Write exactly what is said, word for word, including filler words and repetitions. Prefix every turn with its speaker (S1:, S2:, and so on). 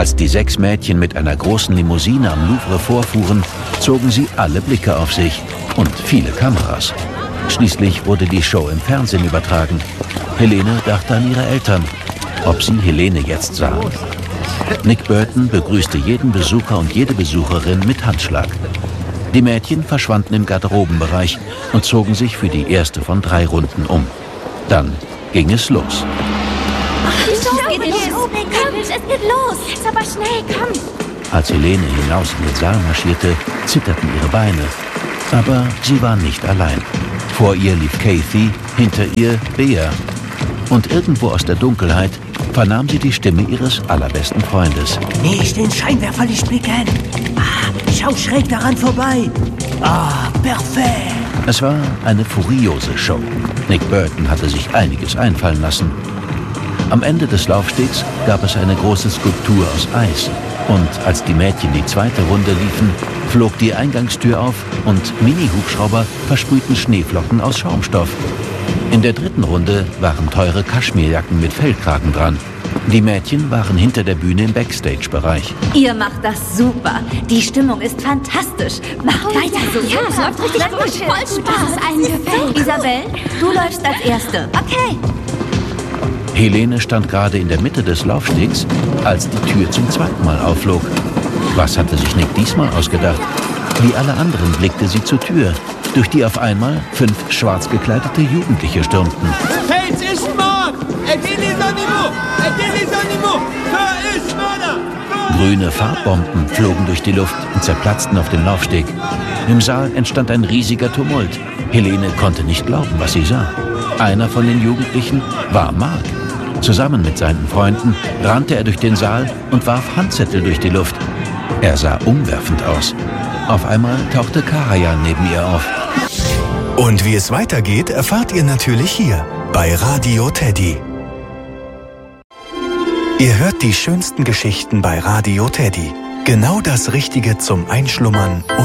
S1: Als die sechs Mädchen mit einer großen Limousine am Louvre vorfuhren, zogen sie alle Blicke auf sich und viele Kameras. Schließlich wurde die Show im Fernsehen übertragen. Helene dachte an ihre Eltern. Ob sie Helene jetzt sahen? Nick Burton begrüßte jeden Besucher und jede Besucherin mit Handschlag. Die Mädchen verschwanden im Garderobenbereich und zogen sich für die erste von drei Runden um. Dann ging es los.
S2: Die Show geht los. Komm, es geht los. Ist aber schnell, komm.
S1: Als Helene hinaus in den Saal marschierte, zitterten ihre Beine. Aber sie war nicht allein. Vor ihr lief Kathy, hinter ihr Bea. Und irgendwo aus der Dunkelheit vernahm sie die Stimme ihres allerbesten Freundes.
S3: Nicht den Scheinwerferlicht blicken. Ah, schau schräg daran vorbei. Ah, perfekt.
S1: Es war eine furiose Show. Nick Burton hatte sich einiges einfallen lassen. Am Ende des Laufstegs gab es eine große Skulptur aus Eis. Und als die Mädchen die zweite Runde liefen, flog die Eingangstür auf und Mini-Hubschrauber versprühten Schneeflocken aus Schaumstoff. In der dritten Runde waren teure Kaschmirjacken mit Fellkragen dran. Die Mädchen waren hinter der Bühne im Backstage-Bereich.
S2: Ihr macht das super. Die Stimmung ist fantastisch. Macht
S4: Oh,
S2: weiter
S4: ja,
S2: so.
S4: ja, es läuft richtig
S2: Seid
S4: gut.
S2: chill.
S4: Voll Spaß.
S2: Dass es allen gefällt. Isabel, du läufst als Erste.
S4: Okay.
S1: Helene stand gerade in der Mitte des Laufstegs, als die Tür zum zweiten Mal aufflog. Was hatte sich Nick diesmal ausgedacht? Wie alle anderen blickte sie zur Tür, durch die auf einmal fünf schwarz gekleidete Jugendliche stürmten.
S5: Hey, c'est mort! Aidez les animaux! Aidez les animaux! Feu ist Mörder!
S1: Grüne Farbbomben flogen durch die Luft und zerplatzten auf dem Laufsteg. Im Saal entstand ein riesiger Tumult. Helene konnte nicht glauben, was sie sah. Einer von den Jugendlichen war Mark. Zusammen mit seinen Freunden rannte er durch den Saal und warf Handzettel durch die Luft. Er sah umwerfend aus. Auf einmal tauchte Karajan neben ihr auf.
S6: Und wie es weitergeht, erfahrt ihr natürlich hier bei Radio Teddy. Ihr hört die schönsten Geschichten bei Radio Teddy. Genau das Richtige zum Einschlummern